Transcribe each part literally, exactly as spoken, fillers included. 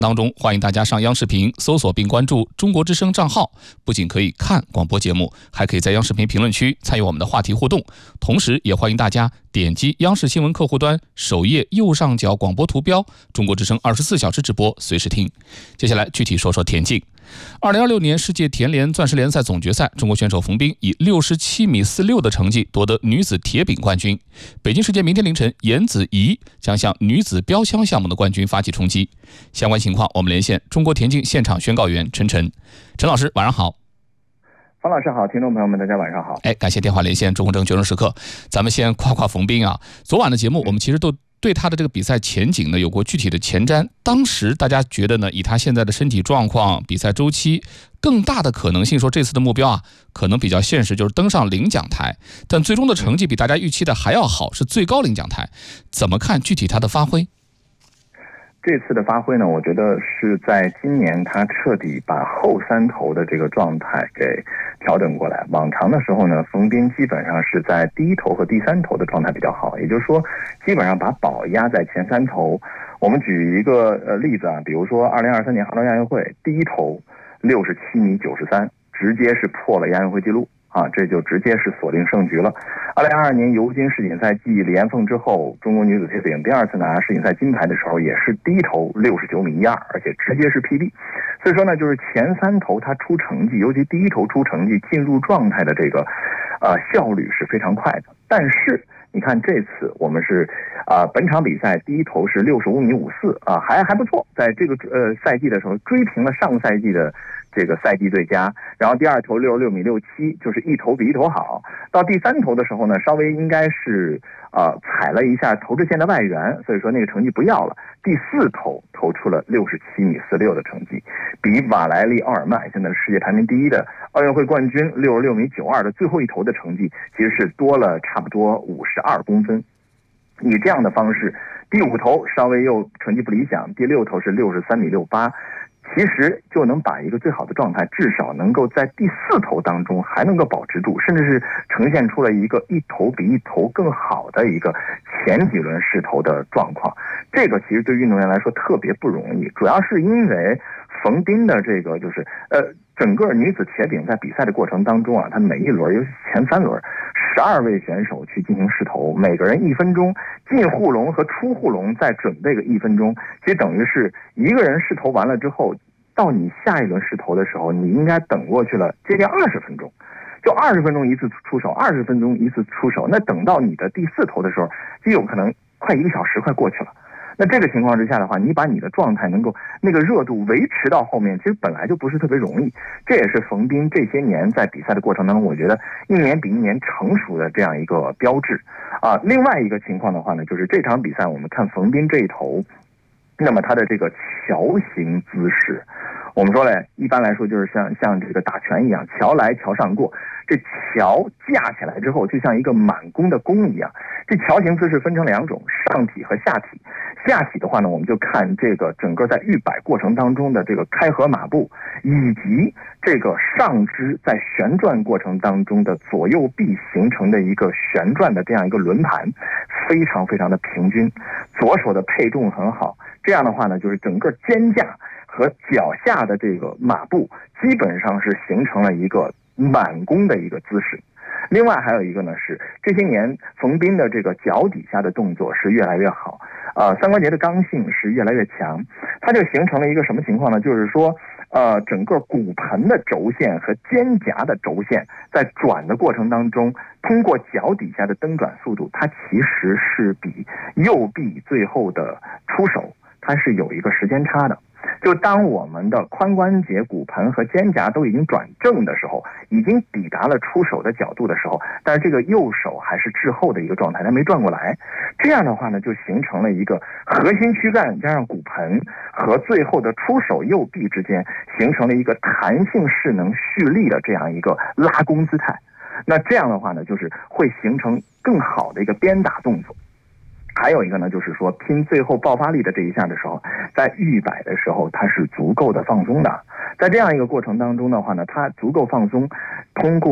当中，欢迎大家上央视频搜索并关注中国之声账号，不仅可以看广播节目，还可以在央视频评论区参与我们的话题互动。同时也欢迎大家点击央视新闻客户端首页右上角广播图标，中国之声二十四小时直播，随时听。接下来具体说说田径。二零二六年世界田联钻石联赛总决赛，中国选手冯彬以六十七米四六的成绩夺得女子铁饼冠军。北京时间明天凌晨，颜子怡将向女子标枪项目的冠军发起冲击。相关情况，我们连线中国田径现场宣告员陈晨。陈老师，晚上好。 方老师好，听众朋友们，大家晚上好。 哎，感谢电话连线中国证决胜时刻。咱们先夸夸冯彬啊。昨晚的节目，我们其实都对他的这个比赛前景呢有过具体的前瞻。当时大家觉得呢，以他现在的身体状况、比赛周期，更大的可能性说这次的目标啊，可能比较现实，就是登上领奖台。但最终的成绩比大家预期的还要好，是最高领奖台。怎么看具体他的发挥？ 这次的发挥呢，我觉得是在今年他彻底把后三头的这个状态给调整过来。往常的时候呢，冯彬基本上是在第一头和第三头的状态比较好，也就是说基本上把宝压在前三头。我们举一个呃例子啊，比如说二零二三年杭州亚运会第一头六十七米九十三，直接是破了亚运会纪录啊，这就直接是锁定胜局了。二零二二年尤金世锦赛继李岩凤之后，中国女子铁饼第二次拿世锦赛金牌的时候，也是第一头六十九米一二，而且直接是 P B。所以说呢，就是前三头他出成绩，尤其第一头出成绩进入状态的这个呃效率是非常快的。但是你看这次我们是啊、呃，本场比赛第一头是六十五米五四啊，还还不错，在这个呃赛季的时候追平了上赛季的这个赛季最佳。然后第二头六十六米六七，就是一头比一头好。到第三头的时候呢，稍微应该是呃踩了一下投掷线的外缘，所以说那个成绩不要了。第四头投出了六十七米四六的成绩，比瓦莱利奥尔曼现在世界排名第一的奥运会冠军六十六米九二的最后一头的成绩，其实是多了差不多五十二公分。以这样的方式，第五头稍微又成绩不理想，第六头是六十三米六八。其实就能把一个最好的状态，至少能够在第四头当中还能够保持住，甚至是呈现出了一个一头比一头更好的一个前几轮试投的状况。这个其实对运动员来说特别不容易，主要是因为冯彬的这个就是呃整个女子铁饼在比赛的过程当中啊，她每一轮，尤其前三轮，十二位选手去进行试投，每个人一分钟，进护笼和出护笼再准备个一分钟，其实等于是一个人试投完了之后，到你下一轮试投的时候，你应该等过去了接近二十分钟，就二十分钟一次出手，二十分钟一次出手，那等到你的第四投的时候，就有可能快一个小时快过去了。那这个情况之下的话，你把你的状态能够那个热度维持到后面，其实本来就不是特别容易。这也是冯彬这些年在比赛的过程当中，我觉得一年比一年成熟的这样一个标志啊。另外一个情况的话呢，就是这场比赛我们看冯彬这一头，那么他的这个桥形姿势，我们说嘞，一般来说就是像像这个打拳一样，桥来桥上过。这桥架起来之后，就像一个满弓的弓一样。这桥形姿势分成两种，上体和下体。下体的话呢，我们就看这个整个在预摆过程当中的这个开合马步，以及这个上肢在旋转过程当中的左右臂形成的一个旋转的这样一个轮盘，非常非常的平均。左手的配重很好，这样的话呢，就是整个肩架和脚下的这个马步基本上是形成了一个满弓的一个姿势。另外还有一个呢，是这些年冯彬的这个脚底下的动作是越来越好，呃，三关节的刚性是越来越强，它就形成了一个什么情况呢？就是说，呃，整个骨盆的轴线和肩胛的轴线在转的过程当中，通过脚底下的蹬转速度，它其实是比右臂最后的出手，它是有一个时间差的。就当我们的髋关节、骨盆和肩胛都已经转正的时候，已经抵达了出手的角度的时候，但是这个右手还是滞后的一个状态，它没转过来。这样的话呢，就形成了一个核心躯干加上骨盆和最后的出手右臂之间形成了一个弹性势能蓄力的这样一个拉弓姿态。那这样的话呢，就是会形成更好的一个鞭打动作。还有一个呢，就是说拼最后爆发力的这一下的时候，在预摆的时候它是足够的放松的。在这样一个过程当中的话呢，它足够放松，通过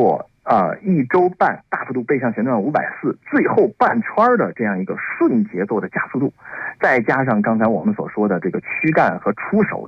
啊、呃，一周半大幅度背向旋转五百四，最后半圈的这样一个顺节奏的加速度，再加上刚才我们所说的这个躯干和出手